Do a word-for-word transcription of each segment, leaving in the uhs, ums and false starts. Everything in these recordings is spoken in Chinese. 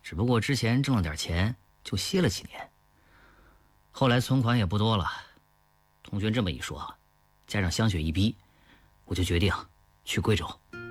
只不过之前挣了点钱就歇了几年，后来存款也不多了。同学这么一说，加上香雪一逼，我就决定去贵州。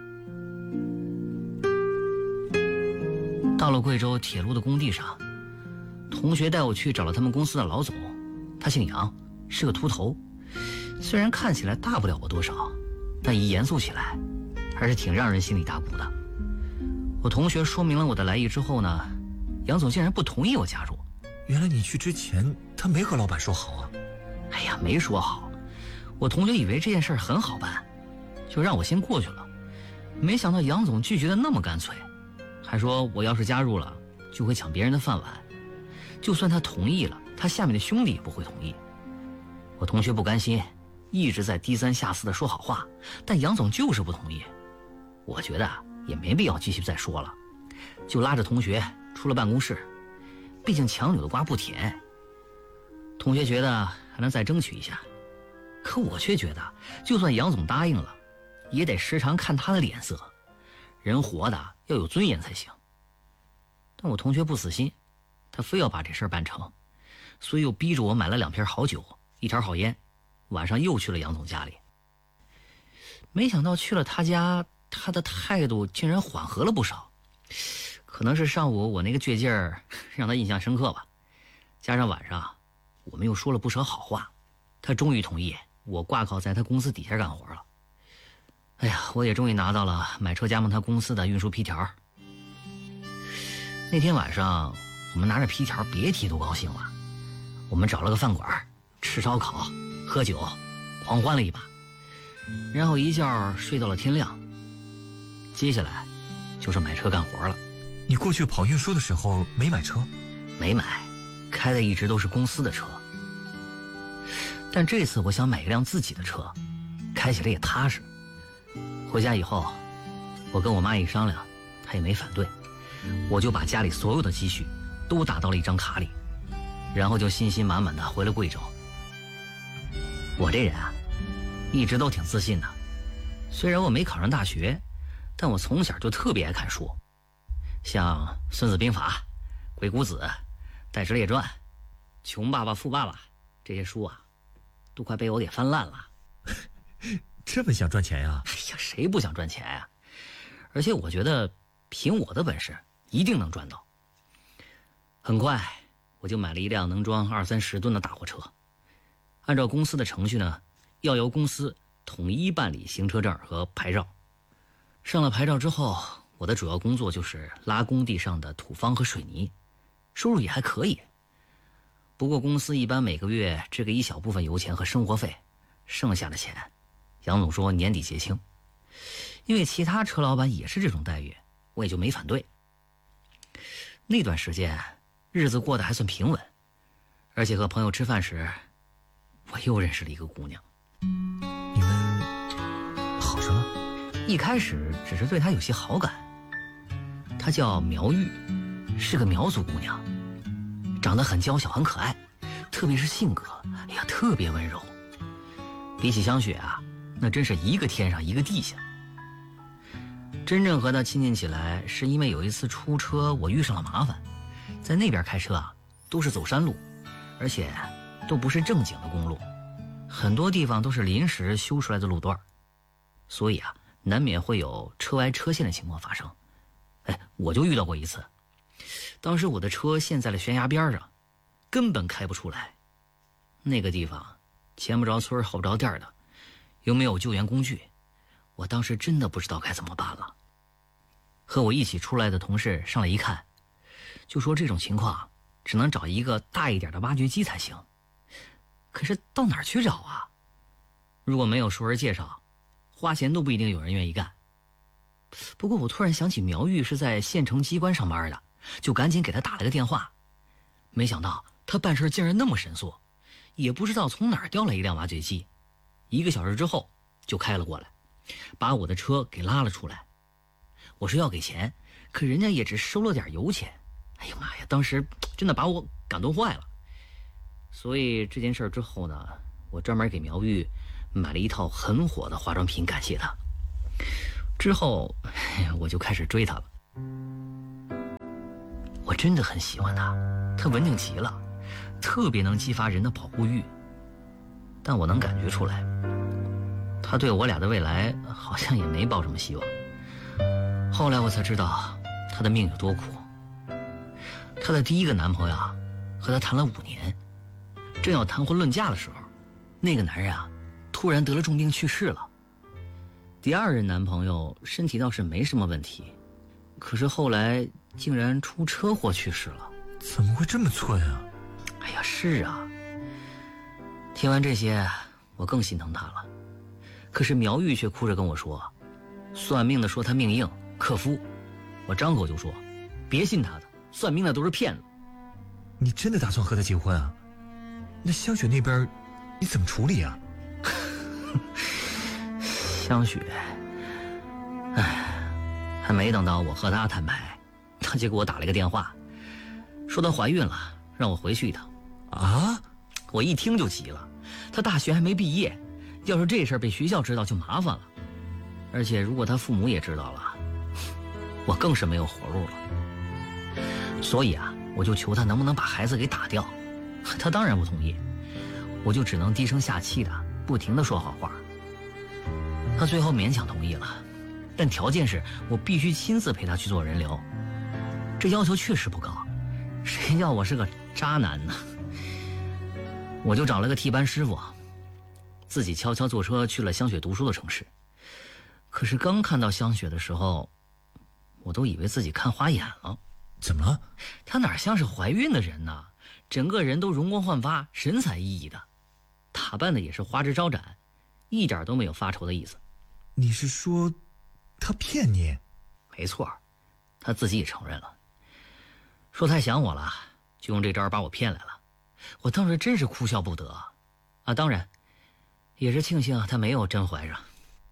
到了贵州铁路的工地上，同学带我去找了他们公司的老总，他姓杨，是个秃头，虽然看起来大不了我多少，但一严肃起来还是挺让人心里打鼓的。我同学说明了我的来意之后呢，杨总竟然不同意我加入。 原来你去之前他没和老板说好啊？ 哎呀，没说好。我同学以为这件事很好办，就让我先过去了。没想到杨总拒绝的那么干脆，还说我要是加入了就会抢别人的饭碗，就算他同意了，他下面的兄弟也不会同意。我同学不甘心，一直在低三下四的说好话，但杨总就是不同意。我觉得也没必要继续再说了，就拉着同学出了办公室。毕竟强扭的瓜不甜，同学觉得还能再争取一下，可我却觉得就算杨总答应了，也得时常看他的脸色，人活的要有尊严才行。但我同学不死心，他非要把这事儿办成，所以又逼着我买了两瓶好酒，一条好烟，晚上又去了杨总家里。没想到去了他家，他的态度竟然缓和了不少，可能是上午我那个倔劲儿让他印象深刻吧，加上晚上我们又说了不少好话，他终于同意我挂靠在他公司底下干活了。哎呀，我也终于拿到了买车加盟他公司的运输批条。那天晚上我们拿着批条别提多高兴了，我们找了个饭馆吃烧烤喝酒狂欢了一把，然后一觉睡到了天亮。接下来就是买车干活了。 你过去跑运输的时候没买车？ 没买，开的一直都是公司的车。但这次我想买一辆自己的车，开起来也踏实。回家以后我跟我妈一商量，她也没反对，我就把家里所有的积蓄都打到了一张卡里，然后就信心满满的回了贵州。我这人啊一直都挺自信的，虽然我没考上大学，但我从小就特别爱看书，像《孙子兵法》《鬼谷子》《戴之列传》《穷爸爸富爸爸》这些书啊都快被我给翻烂了。 这么想赚钱呀？ 哎呀，谁不想赚钱呀？而且我觉得凭我的本事一定能赚到。很快我就买了一辆能装二三十吨的大货车，按照公司的程序呢，要由公司统一办理行车证和牌照。上了牌照之后，我的主要工作就是拉工地上的土方和水泥，收入也还可以。不过公司一般每个月支给一小部分油钱和生活费，剩下的钱杨总说年底结清。因为其他车老板也是这种待遇，我也就没反对。那段时间日子过得还算平稳，而且和朋友吃饭时我又认识了一个姑娘。 你们好上了？ 一开始只是对她有些好感。她叫苗玉，是个苗族姑娘，长得很娇小很可爱，特别是性格，哎呀，特别温柔。比起香雪啊，那真是一个天上一个地下。真正和她亲近起来，是因为有一次出车我遇上了麻烦，在那边开车啊都是走山路，而且都不是正经的公路，很多地方都是临时修出来的路段，所以啊难免会有车歪车陷的情况发生。哎，我就遇到过一次，当时我的车陷在了悬崖边上，根本开不出来。那个地方前不着村后不着店的，又没有救援工具，我当时真的不知道该怎么办了。和我一起出来的同事上来一看，就说这种情况只能找一个大一点的挖掘机才行。可是到哪儿去找啊？如果没有熟人介绍，花钱都不一定有人愿意干。不过我突然想起苗玉是在县城机关上班的，就赶紧给他打了个电话。没想到他办事竟然那么神速，也不知道从哪儿调来一辆挖掘机，一个小时之后就开了过来，把我的车给拉了出来。我说要给钱，可人家也只收了点油钱。哎呀妈呀，当时真的把我感动坏了。所以这件事之后呢，我专门给苗玉买了一套很火的化妆品感谢他。之后我就开始追他了。 我真的很喜欢他，他文静极了，特别能激发人的保护欲。但我能感觉出来，他对我俩的未来好像也没抱什么希望。后来我才知道他的命有多苦。她的第一个男朋友啊，和她谈了五年，正要谈婚论嫁的时候，那个男人啊突然得了重病去世了。第二任男朋友身体倒是没什么问题，可是后来竟然出车祸去世了。 怎么会这么寸啊？ 哎呀，是啊。听完这些，我更心疼他了。可是苗玉却哭着跟我说，算命的说他命硬克夫。我张口就说，别信他的，算命的都是骗子。 你真的打算和他结婚啊？那香雪那边你怎么处理啊？ 香雪，哎，还没等到我和她摊牌，她就给我打了个电话，说她怀孕了，让我回去一趟。 啊！ 我一听就急了，她大学还没毕业，要是这事儿被学校知道就麻烦了，而且如果她父母也知道了，我更是没有活路了。所以啊，我就求她能不能把孩子给打掉，她当然不同意，我就只能低声下气的不停的说好话。她最后勉强同意了，但条件是我必须亲自陪她去做人流。这要求确实不高，谁叫我是个渣男呢？我就找了个替班师傅，自己悄悄坐车去了香雪读书的城市。可是刚看到香雪的时候，我都以为自己看花眼了。 怎么了？ 她哪像是怀孕的人呢？整个人都容光焕发，神采奕奕的，打扮的也是花枝招展，一点都没有发愁的意思。 你是说他骗你？ 没错，他自己也承认了，说太想我了，就用这招把我骗来了。我当时真是哭笑不得啊！当然也是庆幸他没有真怀上。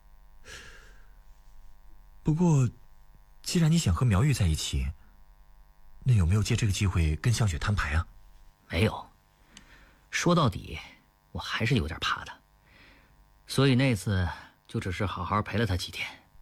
不过既然你想和苗玉在一起，那有没有借这个机会跟香雪摊牌啊？ 没有，说到底我还是有点怕他，所以那次就只是好好陪了他几天。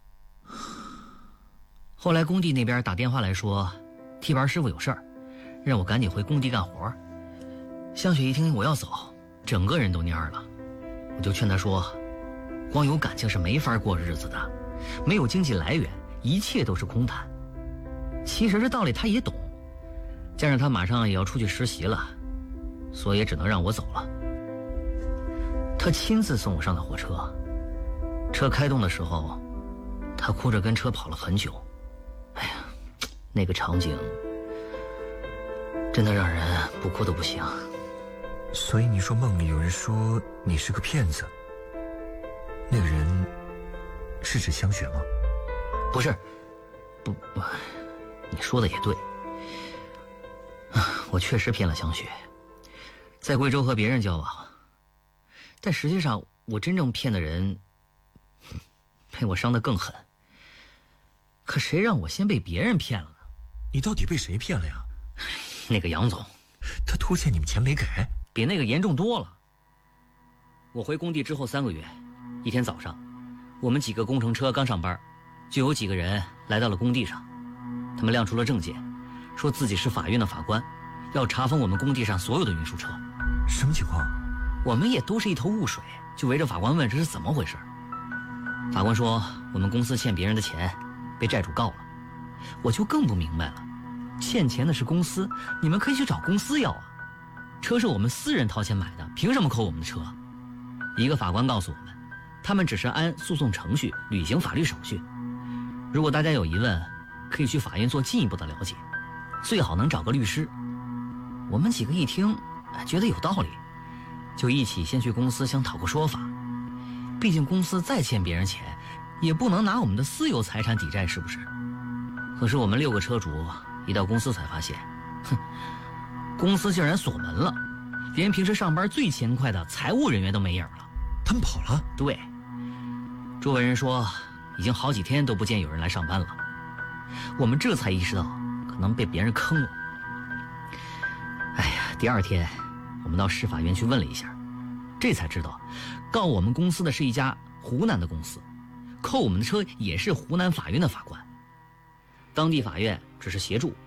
后来工地那边打电话来说，替班师傅有事儿，让我赶紧回工地干活。香雪一听我要走，整个人都蔫了。我就劝她说，光有感情是没法过日子的，没有经济来源，一切都是空谈。其实这道理她也懂，加上她马上也要出去实习了，所以也只能让我走了。她亲自送我上的火车，车开动的时候，她哭着跟车跑了很久。哎呀，那个场景真的让人不哭都不行。 所以你说梦里有人说你是个骗子，那个人是指香雪吗？ 不是，不不，你说的也对，我确实骗了香雪，在贵州和别人交往，但实际上我真正骗的人被我伤得更狠。可谁让我先被别人骗了呢？ 你到底被谁骗了呀？ 那个杨总， 他拖欠你们钱没给？ 比那个严重多了。我回工地之后三个月，一天早上，我们几个工程车刚上班，就有几个人来到了工地上。他们亮出了证件，说自己是法院的法官，要查封我们工地上所有的运输车。 什么情况？ 我们也都是一头雾水，就围着法官问这是怎么回事。法官说我们公司欠别人的钱，被债主告了。我就更不明白了，欠钱的是公司，你们可以去找公司要啊。车是我们私人掏钱买的，凭什么扣我们的车？一个法官告诉我们，他们只是按诉讼程序履行法律手续。如果大家有疑问，可以去法院做进一步的了解，最好能找个律师。我们几个一听，觉得有道理，就一起先去公司想讨个说法。毕竟公司再欠别人钱，也不能拿我们的私有财产抵债，是不是？可是我们六个车主一到公司才发现，哼，公司竟然锁门了，连平时上班最勤快的财务人员都没影了。 他们跑了？ 对，周围人说已经好几天都不见有人来上班了。我们这才意识到可能被别人坑了。哎呀，第二天我们到市法院去问了一下，这才知道告我们公司的是一家湖南的公司，扣我们的车也是湖南法院的法官。当地法院只是协助，